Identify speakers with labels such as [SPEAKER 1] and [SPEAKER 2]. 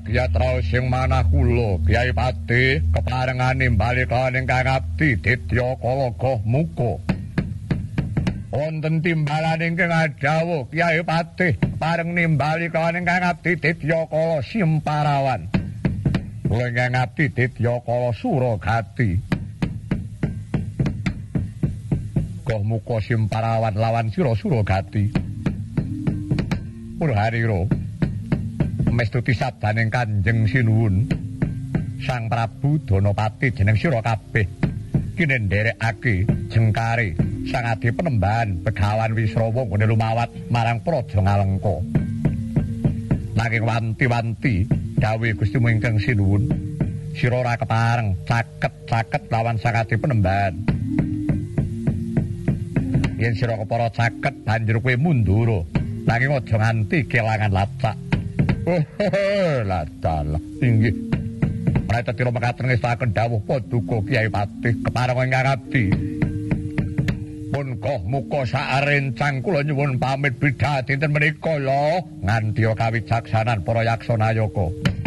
[SPEAKER 1] yatra sing manah kula Kyai Pati keparengane bali kalawan ingkang abdi Ditya Kala Goh Muka. Wonten timbalan ingkang adhawuh Kyai Pati pareng nimbali kalawan ingkang abdi Ditya Kala Simparawan. Kula ingkang abdi Ditya Kala Suragati. Goh Muka Simparawan lawan sira Suragati. Purharira mestuti sabdaning Kanjeng Sinuwun Sang Prabu Danapati jeneng sira kabeh kene nderekake jengkare Sang Adi Penembahan Begawan Wisrawa nggone lumawat marang Praja Ngalengka. Nanging wanti-wanti dawuh Gustimu ingkang Sinuwun sira ora kepareng caket-caket lawan Sang Adi Penembahan. Yen sira kepara caket banjur kowe mundur. Nanging aja nganti kelangan lacak. Ladalah inggih. Prata tira mekaten ngestaken dawuh Paduka Kyai Patih kepareng ingkang abdi. Pun Goh Muka sarencang kula nyuwun pamit bidhah dinten menika ya nganti kawicaksanan para yaksanayaka.